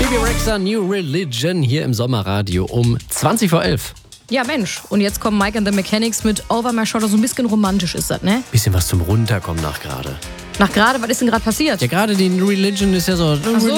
Bibi Rexha, New Religion hier im Sommerradio um 20 vor 11. Ja, Mensch. Und jetzt kommen Mike and the Mechanics mit Over My Shoulder. So ein bisschen romantisch ist das, ne? Bisschen was zum Runterkommen nach gerade. Nach gerade, was ist denn gerade passiert? Ja, gerade die New Religion ist ja so. Ach so.